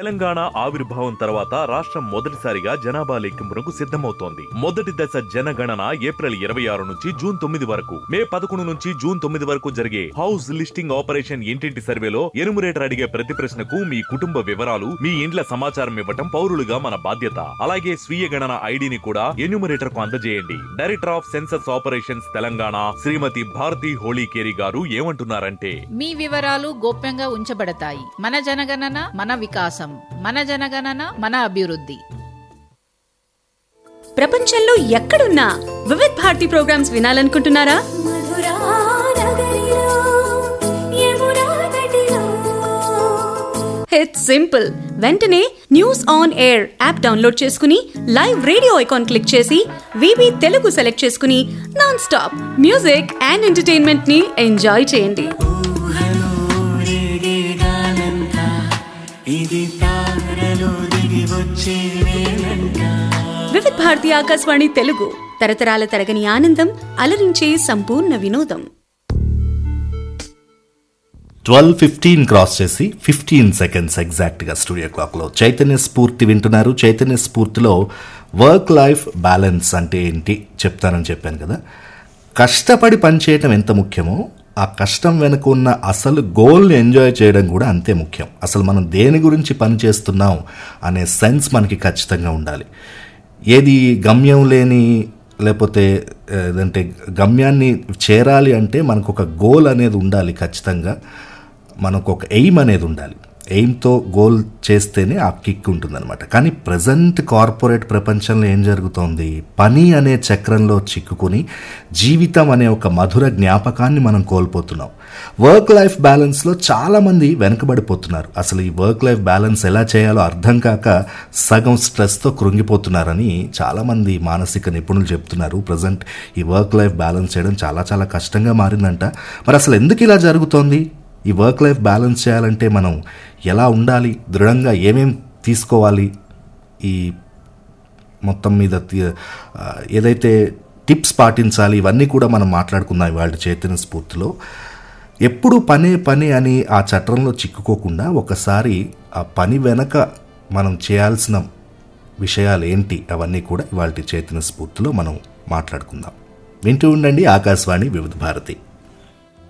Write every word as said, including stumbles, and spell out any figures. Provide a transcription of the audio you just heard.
తెలంగాణ ఆవిర్భావం తర్వాత రాష్ట్రం మొదటిసారిగా జనాభా లెక్కింపునకు సిద్ధమవుతోంది. మొదటి దశ జనగణన ఏప్రిల్ ఇరవై ఆరు నుంచి జూన్ తొమ్మిది వరకు, మే పదకొండు నుంచి జూన్ తొమ్మిది వరకు జరిగే హౌస్ లిస్టింగ్ ఆపరేషన్ ఇంటింటి సర్వేలో ఎనుమరేటర్ అడిగే ప్రతి ప్రశ్నకు మీ కుటుంబ వివరాలు, మీ ఇండ్ల సమాచారం ఇవ్వటం పౌరులుగా మన బాధ్యత. అలాగే స్వీయ గణన ఐడిని కూడా ఎన్యూమరేటర్ కు అందజేయండి. Director of census operations Telangana శ్రీమతి భారతి హోళీకేరి గారు ఏమంటున్నారంటే, మీ వివరాలు గోప్యంగా ఉంచబడతాయి. మన జనగణన మన వికాసం, మన జనగణన మన అభివృద్ధి. ప్రపంచంలో ఎక్కడున్నా Vividh Bharati programmes వినాలనుకుంటున్నారా? It's simple. వెంటనే news on air app download చేసుకుని లైవ్ రేడియో ఐకాన్ క్లిక్ చేసి వివి తెలుగు సెలెక్ట్ చేసుకుని non stop music and entertainment ని ఎంజాయ్ చేయండి. వివిధ్ భారతి ఆకాశవాణి తెలుగు, తరతరాల తరగని ఆనందం, అలరించే సంపూర్ణ వినోదం. ట్వెల్వ్ ఫిఫ్టీన్ క్రాస్ చేసి ఫిఫ్టీన్ సెకండ్స్ ఎగ్జాక్ట్గా స్టూడియో క్లాక్లో చైతన్య స్ఫూర్తి వింటున్నారు. చైతన్య స్ఫూర్తిలో వర్క్ లైఫ్ బ్యాలెన్స్ అంటే ఏంటి చెప్తానని చెప్పాను కదా. కష్టపడి పనిచేయటం ఎంత ముఖ్యమో, ఆ కష్టం వెనుక ఉన్న అసలు గోల్ని ఎంజాయ్ చేయడం కూడా అంతే ముఖ్యం. అసలు మనం దేని గురించి పని చేస్తున్నాం అనే సెన్స్ మనకి ఖచ్చితంగా ఉండాలి. ఏది గమ్యం లేని, లేకపోతే ఏదంటే గమ్యాన్ని చేరాలి అంటే మనకు ఒక గోల్ అనేది ఉండాలి. ఖచ్చితంగా మనకు ఒక ఎయిమ్ అనేది ఉండాలి. ఎయిమ్తో గోల్ చేస్తేనే ఆ కిక్ ఉంటుందన్నమాట. కానీ ప్రజెంట్ కార్పొరేట్ ప్రపంచంలో ఏం జరుగుతోంది, పని అనే చక్రంలో చిక్కుకుని జీవితం అనే ఒక మధుర జ్ఞాపకాన్ని మనం కోల్పోతున్నాం. వర్క్ లైఫ్ బ్యాలెన్స్లో చాలామంది వెనకబడిపోతున్నారు. అసలు ఈ వర్క్ లైఫ్ బ్యాలెన్స్ ఎలా చేయాలో అర్థం కాక సగం స్ట్రెస్తో కృంగిపోతున్నారని చాలామంది మానసిక నిపుణులు చెప్తున్నారు. ప్రజెంట్ ఈ వర్క్ లైఫ్ బ్యాలెన్స్ చేయడం చాలా చాలా కష్టంగా మారిందంట. మరి అసలు ఎందుకు ఇలా జరుగుతోంది? ఈ వర్క్ లైఫ్ బ్యాలెన్స్ చేయాలంటే మనం ఎలా ఉండాలి, దృఢంగా ఏమేం తీసుకోవాలి, ఈ మొత్తం మీద ఏదైతే టిప్స్ పాటించాలి, ఇవన్నీ కూడా మనం మాట్లాడుకుందాం ఇవాళ చైతన్య స్ఫూర్తిలో. ఎప్పుడు పనే పని అని ఆ చట్రంలో చిక్కుకోకుండా ఒకసారి ఆ పని వెనక మనం చేయాల్సిన విషయాలు ఏంటి, అవన్నీ కూడా ఇవాళ చైతన్య స్ఫూర్తిలో మనం మాట్లాడుకుందాం. వింటూ ఉండండి ఆకాశవాణి వివిధ భారతి.